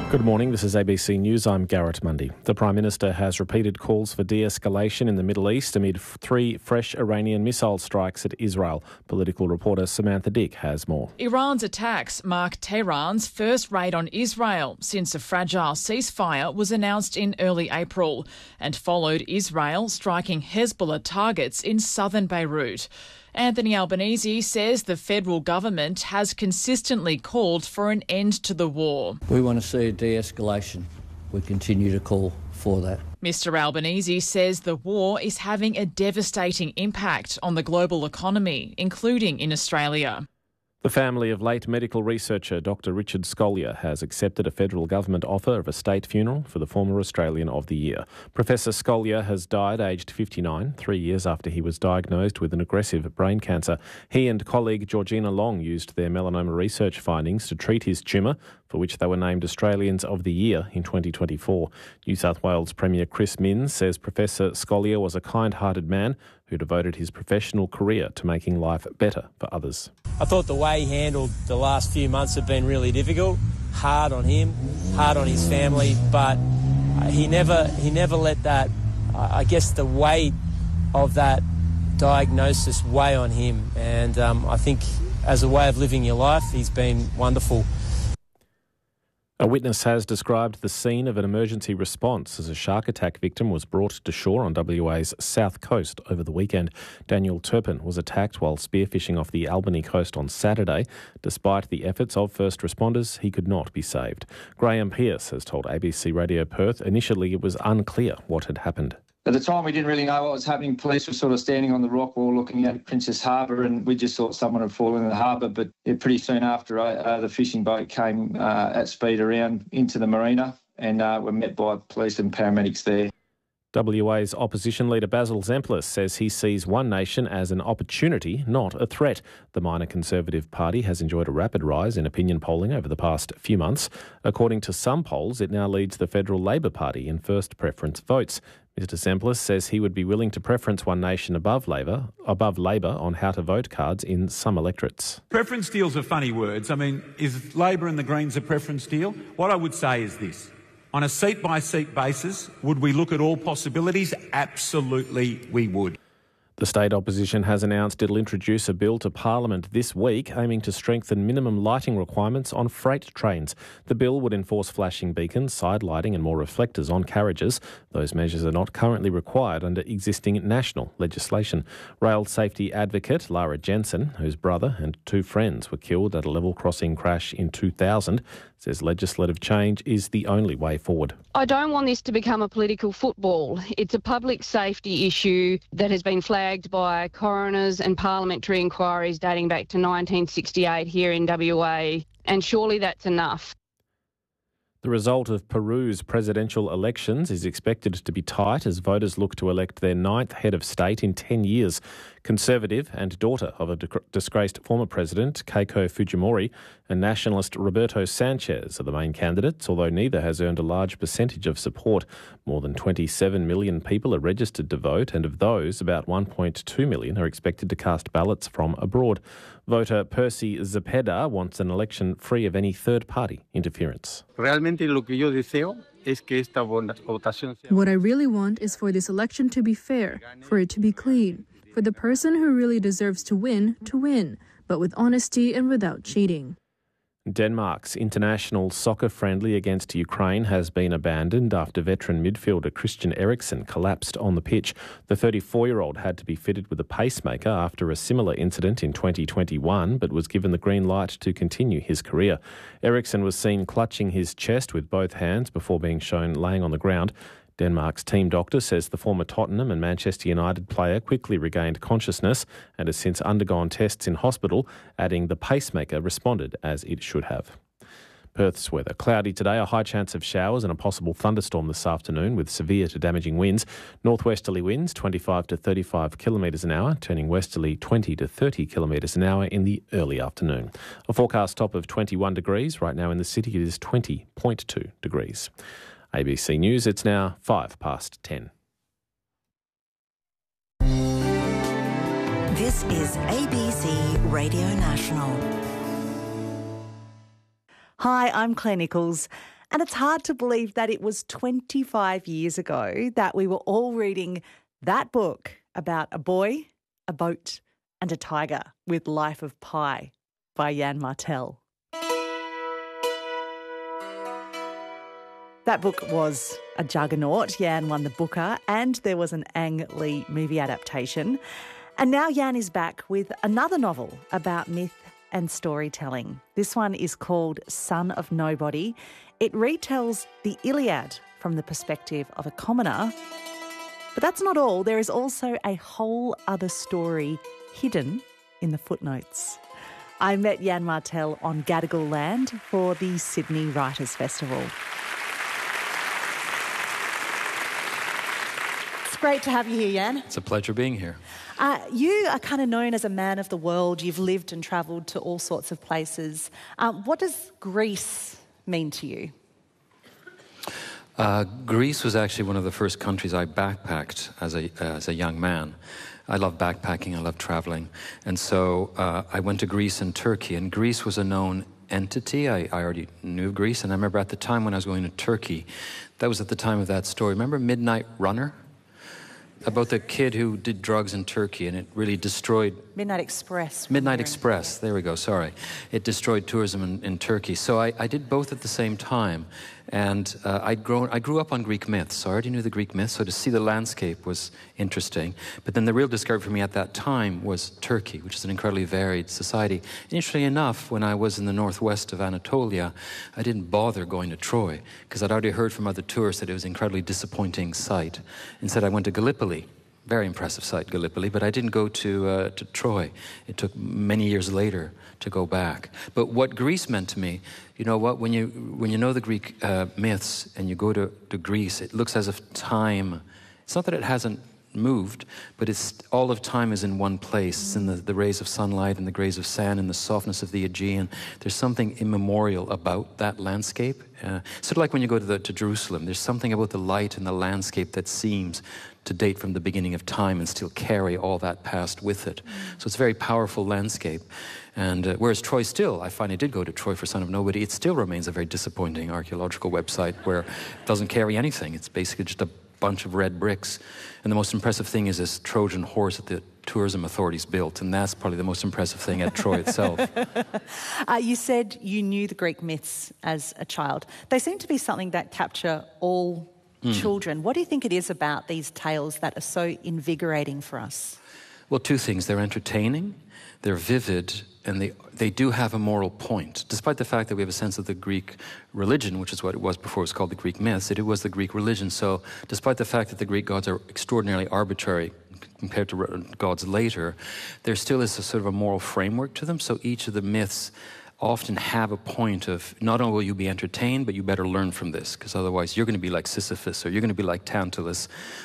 Good morning, this is ABC News. I'm Garrett Mundy. The Prime Minister has repeated calls for de-escalation in the Middle East amid 3 fresh Iranian missile strikes at Israel. Political reporter Samantha Dick has more. Iran's attacks mark Tehran's first raid on Israel since a fragile ceasefire was announced in early April and followed Israel striking Hezbollah targets in southern Beirut. Anthony Albanese says the federal government has consistently called for an end to the war. We want to see a de-escalation. We continue to call for that. Mr Albanese says the war is having a devastating impact on the global economy, including in Australia. The family of late medical researcher Dr Richard Scolyer has accepted a federal government offer of a state funeral for the former Australian of the Year. Professor Scolyer has died aged 59, 3 years after he was diagnosed with an aggressive brain cancer. He and colleague Georgina Long used their melanoma research findings to treat his tumour, for which they were named Australians of the Year in 2024. New South Wales Premier Chris Minns says Professor Scolyer was a kind-hearted man who devoted his professional career to making life better for others. I thought the way he handled the last few months have been really difficult, hard on him, hard on his family, but he never let that, I guess the weight of that diagnosis weigh on him. And I think as a way of living your life, he's been wonderful. A witness has described the scene of an emergency response as a shark attack victim was brought to shore on WA's south coast over the weekend. Daniel Turpin was attacked while spearfishing off the Albany coast on Saturday. Despite the efforts of first responders, he could not be saved. Graham Pearce has told ABC Radio Perth initially it was unclear what had happened. At the time, we didn't really know what was happening. Police were sort of standing on the rock wall looking at Princess Harbour, and we just thought someone had fallen in the harbour. But pretty soon after, the fishing boat came at speed around into the marina, and were met by police and paramedics there. WA's opposition leader Basil Zemplis says he sees One Nation as an opportunity, not a threat. The minor Conservative Party has enjoyed a rapid rise in opinion polling over the past few months. According to some polls, it now leads the Federal Labor Party in first preference votes. Mr Zemplis says he would be willing to preference One Nation above Labor on how to vote cards in some electorates. Preference deals are funny words. I mean, is Labor and the Greens a preference deal? What I would say is this. On a seat-by-seat basis, would we look at all possibilities? Absolutely we would. The state opposition has announced it'll introduce a bill to Parliament this week aiming to strengthen minimum lighting requirements on freight trains. The bill would enforce flashing beacons, side lighting and more reflectors on carriages. Those measures are not currently required under existing national legislation. Rail safety advocate Lara Jensen, whose brother and 2 friends were killed at a level crossing crash in 2000, says legislative change is the only way forward. I don't want this to become a political football. It's a public safety issue that has been flagged by coroners and parliamentary inquiries dating back to 1968 here in WA, and surely that's enough. The result of Peru's presidential elections is expected to be tight as voters look to elect their 9th head of state in 10 years. Conservative and daughter of a disgraced former president, Keiko Fujimori, and nationalist Roberto Sanchez are the main candidates, although neither has earned a large percentage of support. More than 27 million people are registered to vote, and of those, about 1.2 million are expected to cast ballots from abroad. Voter Percy Zepeda wants an election free of any third-party interference. What I really want is for this election to be fair, for it to be clean, for the person who really deserves to win, but with honesty and without cheating. Denmark's international soccer friendly against Ukraine has been abandoned after veteran midfielder Christian Eriksen collapsed on the pitch. The 34-year-old had to be fitted with a pacemaker after a similar incident in 2021, but was given the green light to continue his career. Eriksen was seen clutching his chest with both hands before being shown laying on the ground. Denmark's team doctor says the former Tottenham and Manchester United player quickly regained consciousness and has since undergone tests in hospital, adding the pacemaker responded as it should have. Perth's weather. Cloudy today, a high chance of showers and a possible thunderstorm this afternoon with severe to damaging winds. Northwesterly winds 25 to 35 kilometres an hour, turning westerly 20 to 30 kilometres an hour in the early afternoon. A forecast top of 21 degrees. Right now in the city it is 20.2 degrees. ABC News, it's now 10:05. This is ABC Radio National. Hi, I'm Claire Nichols. And it's hard to believe that it was 25 years ago that we were all reading that book about a boy, a boat and a tiger with Life of Pi by Jan Martel. That book was a juggernaut. Jan won the Booker and there was an Ang Lee movie adaptation. And now Jan is back with another novel about myth and storytelling. This one is called Son of Nobody. It retells the Iliad from the perspective of a commoner. But that's not all. There is also a whole other story hidden in the footnotes. I met Jan Martel on Gadigal land for the Sydney Writers' Festival. It's great to have you here, Jan. It's a pleasure being here. You are kind of known as a man of the world. You've lived and travelled to all sorts of places. What does Greece mean to you? Greece was actually one of the first countries I backpacked as a young man. I love backpacking, I love travelling. And so I went to Greece and Turkey, and Greece was a known entity. I already knew Greece, and I remember at the time when I was going to Turkey, that was at the time of that story. Remember Midnight Runner? About the kid who did drugs in Turkey, and it really destroyed... Midnight Express. Midnight Express, there we go, sorry. It destroyed tourism in Turkey. So I did both at the same time. And I grew up on Greek myths, so I already knew the Greek myths, so to see the landscape was interesting. But then the real discovery for me at that time was Turkey, which is an incredibly varied society. And interestingly enough, when I was in the northwest of Anatolia, I didn't bother going to Troy, because I'd already heard from other tourists that it was an incredibly disappointing site. Instead, I went to Gallipoli. Very impressive site, Gallipoli, but I didn't go to Troy. It took many years later to go back. But what Greece meant to me, you know what, when you know the Greek myths and you go to Greece, it looks as if time, it's not that it hasn't moved, but it's all of time is in one place. It's in the rays of sunlight and the grays of sand and the softness of the Aegean. There's something immemorial about that landscape. Sort of like when you go to Jerusalem, there's something about the light and the landscape that seems to date from the beginning of time and still carry all that past with it. So it's a very powerful landscape. And whereas Troy still, I finally did go to Troy for Son of Nobody, it still remains a very disappointing archaeological website where it doesn't carry anything. It's basically just a bunch of red bricks. And the most impressive thing is this Trojan horse that the tourism authorities built, and that's probably the most impressive thing at Troy itself. You said you knew the Greek myths as a child. They seem to be something that capture all children. What do you think it is about these tales that are so invigorating for us? Well, two things. They're entertaining, they're vivid, and they do have a moral point. Despite the fact that we have a sense of the Greek religion, which is what it was before it was called the Greek myths, it was the Greek religion. So despite the fact that the Greek gods are extraordinarily arbitrary compared to gods later, there still is a sort of a moral framework to them. So each of the myths often have a point of, not only will you be entertained, but you better learn from this, because otherwise you're going to be like Sisyphus or you're going to be like Tantalus